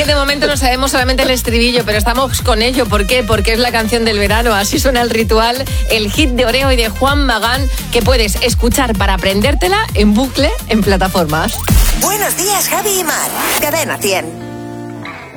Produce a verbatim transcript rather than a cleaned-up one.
que de momento no sabemos solamente el estribillo, pero estamos con ello. ¿Por qué? Porque es la canción del verano. Así suena El Ritual, el hit de Oreo y de Juan Magán, que puedes escuchar para aprendértela en bucle en plataformas. Buenos días, Javi y Mar. Cadena cien.